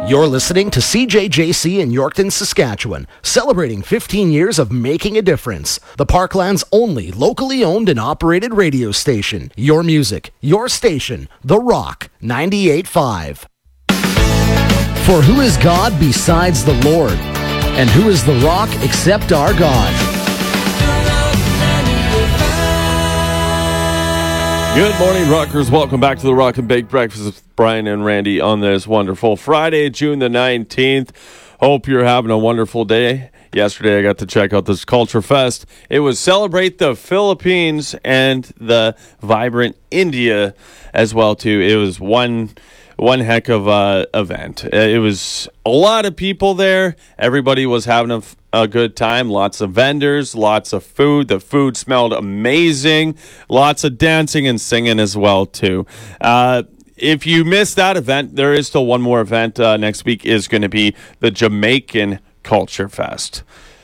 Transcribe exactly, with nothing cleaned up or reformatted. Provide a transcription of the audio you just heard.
You're listening to C J J C in Yorkton, Saskatchewan, celebrating fifteen years of making a difference. The Parkland's only locally owned and operated radio station. Your music, your station, The Rock, ninety-eight point five. For who is God besides the Lord? And who is the Rock except our God? Good morning, Rockers. Welcome back to the Rock and Bake Breakfast with Brian and Randy on this wonderful Friday, June the nineteenth. Hope you're having a wonderful day. Yesterday, I got to check out this Culture Fest. It was Celebrate the Philippines and the Vibrant India as well, too. It was one... One heck of a event. It was a lot of people there. Everybody was having a, a good time. Lots of vendors, lots of food. The food smelled amazing. Lots of dancing and singing as well, too. Uh, if you missed that event, there is still one more event. Uh, next week is going to be the Jamaican Culture Fest.